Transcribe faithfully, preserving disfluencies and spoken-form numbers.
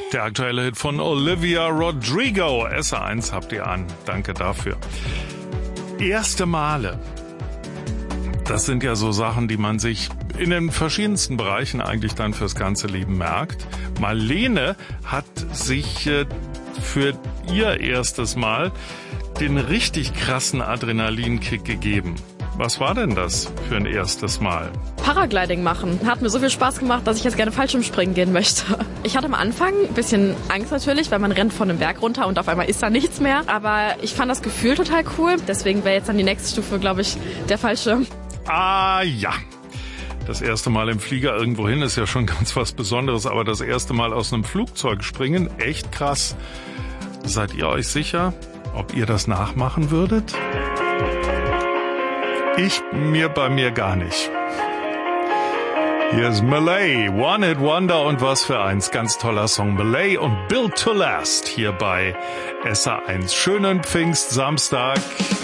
Der aktuelle Hit von Olivia Rodrigo. S A eins habt ihr an. Danke dafür. Erste Male. Das sind ja so Sachen, die man sich in den verschiedensten Bereichen eigentlich dann fürs ganze Leben merkt. Marlene hat sich äh, für ihr erstes Mal den richtig krassen Adrenalinkick gegeben. Was war denn das für ein erstes Mal? Paragliding machen. Hat mir so viel Spaß gemacht, dass ich jetzt gerne Fallschirmspringen gehen möchte. Ich hatte am Anfang ein bisschen Angst natürlich, weil man rennt von einem Berg runter und auf einmal ist da nichts mehr. Aber ich fand das Gefühl total cool. Deswegen wäre jetzt dann die nächste Stufe, glaube ich, der Fallschirm. Ah ja, das erste Mal im Flieger irgendwo hin ist ja schon ganz was Besonderes. Aber das erste Mal aus einem Flugzeug springen, echt krass. Seid ihr euch sicher, ob ihr das nachmachen würdet? Ich mir bei mir gar nicht. Hier ist Malay, One Hit Wonder und was für eins. Ganz toller Song. Malay und Built to Last hier bei S A eins. Schönen Pfingstsamstag.